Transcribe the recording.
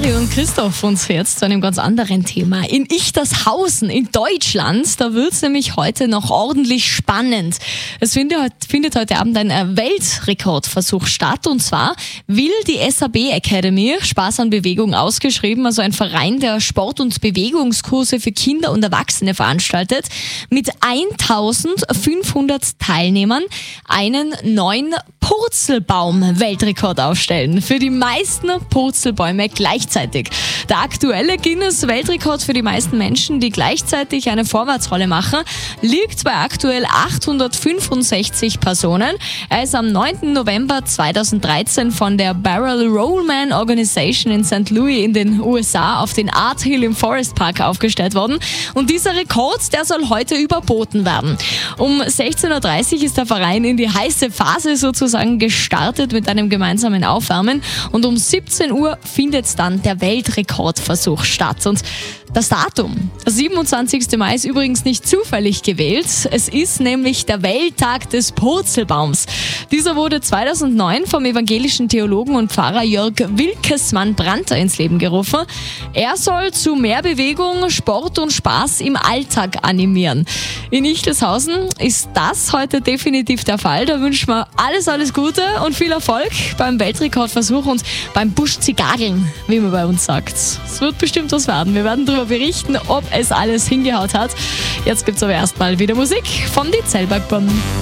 Radio und Christoph und jetzt zu einem ganz anderen Thema. In Ichtershausen in Deutschland, da wird es nämlich heute noch ordentlich spannend. Es findet heute Abend ein Weltrekordversuch statt und zwar will die SAB Academy, Spaß an Bewegung ausgeschrieben, also ein Verein, der Sport- und Bewegungskurse für Kinder und Erwachsene veranstaltet, mit 1500 Teilnehmern einen neuen Purzelbaum-Weltrekord aufstellen. Für die meisten Purzelbäume gleichzeitig. Der aktuelle Guinness-Weltrekord für die meisten Menschen, die gleichzeitig eine Vorwärtsrolle machen, liegt bei aktuell 865 Personen. Er ist am 9. November 2013 von der Barrel Rollman Organization in St. Louis in den USA auf den Art Hill im Forest Park aufgestellt worden. Und dieser Rekord, der soll heute überboten werden. Um 16.30 Uhr ist der Verein in die heiße Phase sozusagen gestartet mit einem gemeinsamen Aufwärmen und um 17 Uhr findet dann der Weltrekordversuch statt. Und das Datum, der 27. Mai, ist übrigens nicht zufällig gewählt. Es ist nämlich der Welttag des Purzelbaums. Dieser wurde 2009 vom evangelischen Theologen und Pfarrer Jörg Wilkesmann-Brandter ins Leben gerufen. Er soll zu mehr Bewegung, Sport und Spaß im Alltag animieren. In Ichtershausen ist das heute definitiv der Fall. Da wünschen wir alles Gute und viel Erfolg beim Weltrekordversuch und beim Busch-Zigarren, wie man bei uns sagt. Es wird bestimmt was werden. Wir werden darüber berichten, ob es alles hingehaut hat. Jetzt gibt's aber erstmal wieder Musik von die Zellbergbahn.